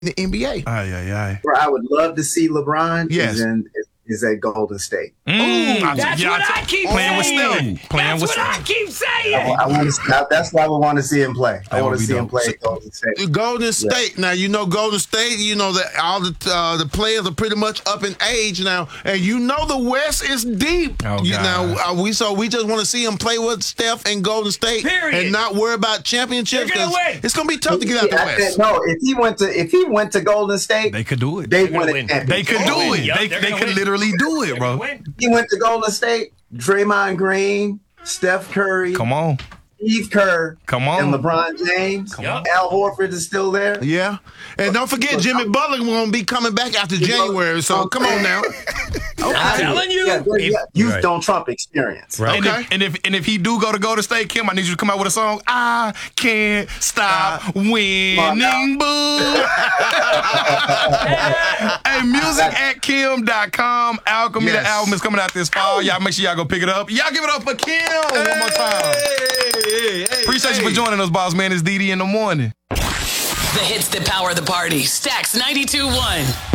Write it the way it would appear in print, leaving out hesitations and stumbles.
the NBA. Where I would love to see LeBron Yes. is at Golden State. That's what I keep playing with saying. Steph. Playing That's with what I Steph. keep saying. I want to. That's why we want to see him play. I want would to be see him dope. play at Golden State. Golden State. Now, you know Golden State, you know that all the players are pretty much up in age now. And you know the West is deep. Oh, You God. know, we just want to see him play with Steph and Golden State Period. and not worry about championships. They're gonna 'cause win. it's going to be tough to get out the I West. said, no, if he went to Golden State, They could do it. they gonna win win. it. They could do win. it. Yup, They they're could gonna win. literally do it, bro. He went to Golden State. Draymond Green, Steph Curry, Come on. Steve Kerr, Come on. and LeBron James. on. Al Horford is still there. Yeah. And don't forget, Jimmy Butler won't be coming back after January. So come on now. I'm telling you. Youth Right. don't trump experience. Right. Okay. And if he do go to Golden State, Kim, I need you to come out with a song. I can't stop winning, boo. Hey, music@kim.com. Alchemy, the Yes. album is coming out this fall. Y'all make sure y'all go pick it up. Y'all give it up for Kim one more time. Appreciate you for joining us, boss man. It's DD in the morning. The hits that power the party. Stacks 92.1.